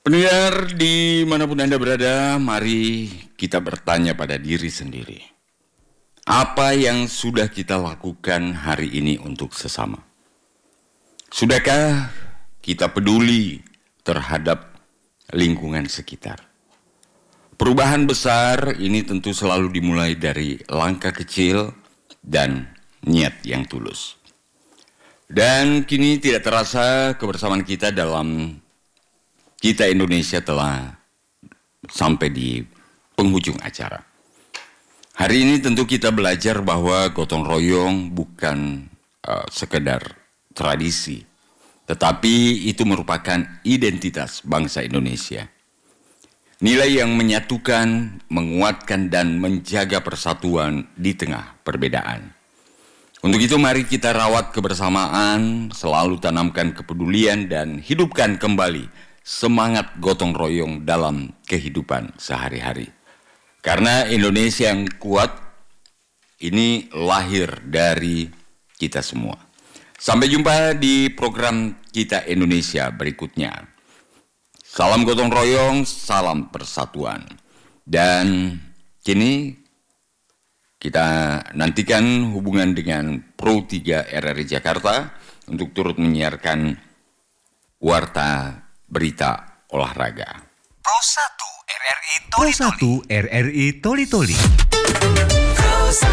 Pendengar dimanapun Anda berada, mari kita bertanya pada diri sendiri. Apa yang sudah kita lakukan hari ini untuk sesama? Sudahkah kita peduli terhadap lingkungan sekitar? Perubahan besar ini tentu selalu dimulai dari langkah kecil dan niat yang tulus. Dan kini tidak terasa kebersamaan kita dalam Kita Indonesia telah sampai di penghujung acara. Hari ini tentu kita belajar bahwa gotong royong bukan sekedar tradisi, tetapi itu merupakan identitas bangsa Indonesia. Nilai yang menyatukan, menguatkan, dan menjaga persatuan di tengah perbedaan. Untuk itu mari kita rawat kebersamaan, selalu tanamkan kepedulian, dan hidupkan kembali semangat gotong royong dalam kehidupan sehari-hari. Karena Indonesia yang kuat ini lahir dari kita semua. Sampai jumpa di program Kita Indonesia berikutnya. Salam gotong royong, salam persatuan. Dan kini kita nantikan hubungan dengan Pro 3 RRI Jakarta untuk turut menyiarkan warta berita olahraga. Pro 1 RRI Pro Toli-Toli. 1 RRI Toli-Toli. Pro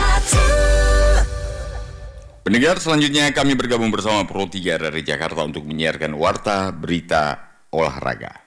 1. Pendengar, selanjutnya kami bergabung bersama Pro 3 RRI Jakarta untuk menyiarkan warta berita olahraga.